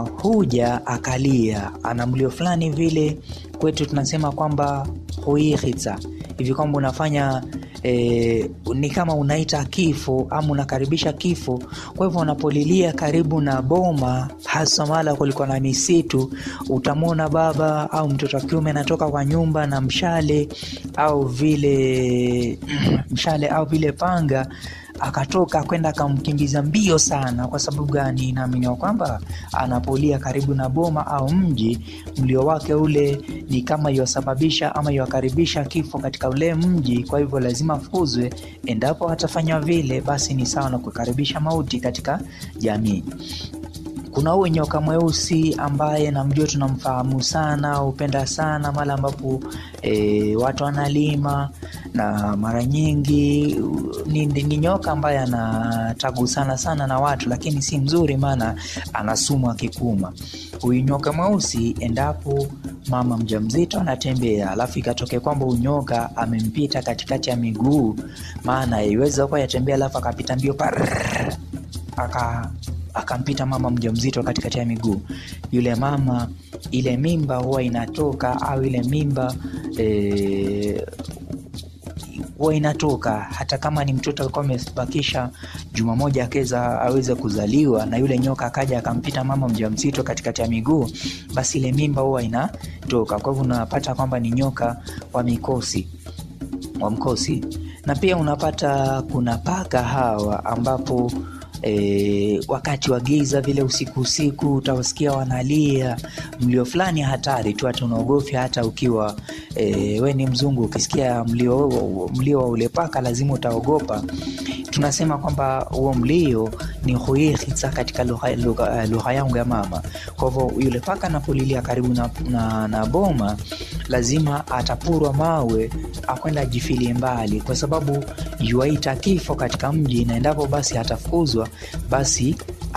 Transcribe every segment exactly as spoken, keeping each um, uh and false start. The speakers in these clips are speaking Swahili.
huja akalia, ana mlio fulani vile, kwetu tunasema kwamba huihitsa, hivi kwamba unafanya e, ni kama unaita kifo ama unakaribisha kifo. Kwa hivyo unapolilia karibu na boma, hasa mala kulikuwa na misitu, utamwona baba au mtoto wa kiume anatoka kwa nyumba na mshale au vile mshale au vile panga, akatoka kwenda akamkimbiza mbio sana. Kwa sababu gani? Naamini kwamba anapolia karibu na boma au mji, mlio wake ule ni kama yosababisha ama yokaribisha kifo katika ule mji. Kwa hivyo lazima afuzwe. Endapo atafanya vile, basi ni sawa na kukaribisha mauti katika jamii. Kuna huyo nyoka mweusi ambaye namjua, tunamfahamu sana, upenda sana mala ambapo e, watu wanalima, na mara nyingi ni, ni nyoka ambaye anatagu sana sana na watu, lakini si mzuri maana anasumu akikuma. Huyu nyoka mweusi, endapo mama mjamzito anatembea alafu ikatokea kwamba unyoka amempita katikati ya miguu, maana iweza kwa yatembea alafu akapita mbio par aka akampita mama mjamzito katikati ya miguu, yule mama, ile mimba huwa inatoka, au ile mimba e, huwa inatoka hata kama ni mtoto alikuwa amebakisha juma moja akeza aweze kuzaliwa, na yule nyoka akaja akampita mama mjamzito katikati ya miguu, basi ile mimba huwa inatoka. Kwa hivyo unapata kwamba ni nyoka wa mikosi wa mkosi. Na pia unapata kuna paka hawa ambapo E, wakati wa giza vile usiku usiku utawasikia wanalia mlio fulani hatari tu, hata unaogofya. Hata ukiwa e, we ni mzungu, ukisikia mlio mlio wa ule paka lazima utaogopa. Tunasema kwamba huo mlio ni huihitsa katika lugha lugha yangu ya mama. Kwa hivyo yule paka anapolilia karibu na, na, na boma, lazima atapurwa mawe akwenda jifilie mbali, kwa sababu yuaita kifo katika mji, na endapo basi atafukuzwa, basi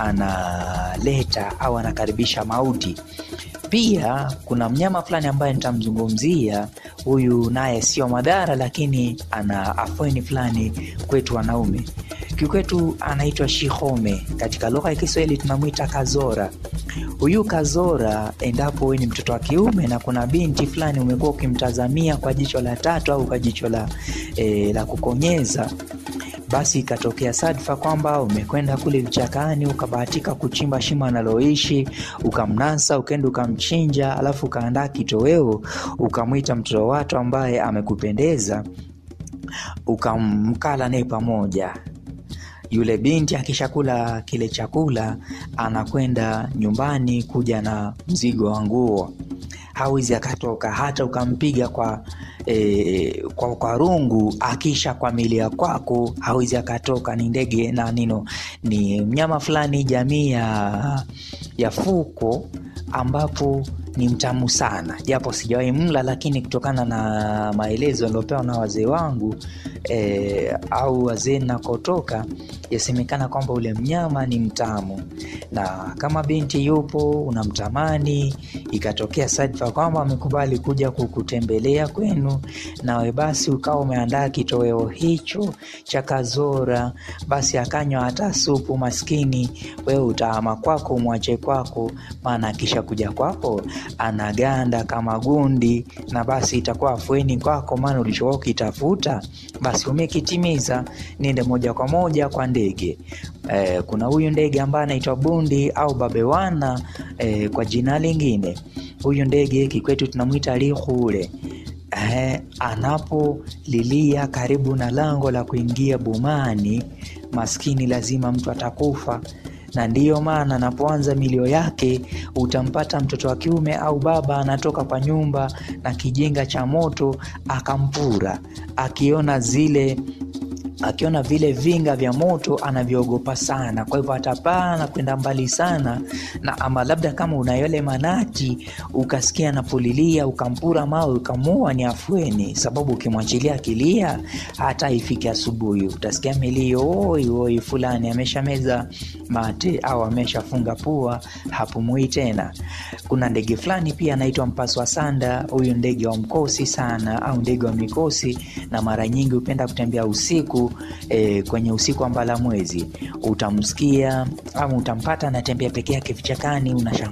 analeta au anakaribisha mauti. Pia kuna mnyama fulani ambaye nitamzungumzia, huyu naye sio madhara, lakini ana afueni fulani kwetu wanaume. Kikwetu anaitwa shihome, katika lugha ya Kiswahili tunamuita kazora. Huyu kazora, endapo wewe ni mtoto wa kiume na kuna binti fulani umekuwa ukimtazamia kwa jicho la tatu au kwa jicho la e, la kukonyeza, basi ikatokea sadfa kwamba umekwenda kule vichakani ukabahatika kuchimba shimo analoishi, ukamnasa, ukaenda ukamchinja, alafu ukaandaa kitoweo, ukamwita mtoto watu ambaye amekupendeza, ukamkala naye pamoja. Yule binti akishakula kile chakula, anakwenda nyumbani kuja na mzigo wa nguo, hawezi akatoka. Hata ukampiga kwa E, kwa, kwa rungu, akisha kwa milia kwako hawezi akatoka. Ni ndege na nino, ni mnyama fulani jamii ya, ya fuko, ambapo ni mtamu sana, japo sijawahi mla, lakini kutokana na maelezo niliopewa na wazee wangu e, au wazee nakotoka, yasemekana kwamba ule mnyama ni mtamu. Na kama binti yupo unamtamani, ikatokea sadfa kwamba amekubali kuja kukutembelea kwenu, nawe basi ukawa umeandaa kitoweo hicho cha kazora, basi akanywa hata supu, maskini wewe utaama kwako, umwache kwako, maana akisha kuja kwako anaganda kama gundi, na basi itakuwa afueni kwako, maana ulichokuwa ukitafuta basi umekitimiza. Nende moja kwa moja kwa ndege. E, kuna huyu ndege ambaye anaitwa bundi au babewana e, kwa jina lingine. Huyu ndege kikwetu tunamuita lihule. Eh, anapolilia karibu na lango la kuingia bomani, maskini lazima mtu atakufa. Na ndiyo maana anapoanza milio yake utampata mtoto wa kiume au baba anatoka kwa nyumba na kijinga cha moto akampura, akiona zile akiona vile vinga vya moto anavyogopa sana. Kwa hivyo atapaa na kwenda mbali sana, na ama labda kama una yale manati ukasikia anapolilia ukampura mawe ukamua, ni afueni, sababu ukimwachilia kilia hata ifike asubuhi utasikia milio, oi oi fulani ameshameza mate au ameshafunga pua, hapumui tena. Kuna ndege fulani pia anaitwa mpaswa sanda. Huyu ndege wa mkosi sana au ndege wa mikosi, na mara nyingi upenda kutembea usiku. E, kwenye usiku ambala mwezi utamsikia au utampata anatembea peke yake vichakani, unashangaa